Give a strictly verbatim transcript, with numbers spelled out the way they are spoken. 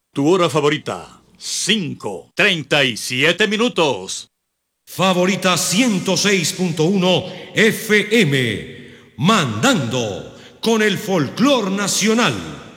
Tu hora favorita, cinco, treinta y siete minutos. Favorita ciento seis punto uno F M, mandando con el folclor nacional.